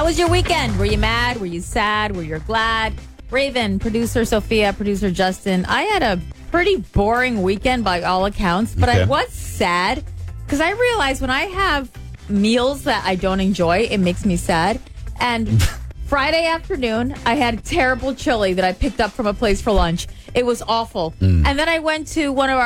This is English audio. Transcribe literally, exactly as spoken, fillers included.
was your weekend? Were you mad? Were you sad? Were you glad? Raven, producer Sophia, producer Justin. I had a pretty boring weekend by all accounts, but Okay. I was sad because I realized when I have meals that I don't enjoy, it makes me sad. And Friday afternoon, I had terrible chili that I picked up from a place for lunch. It was awful. And then I went to one of our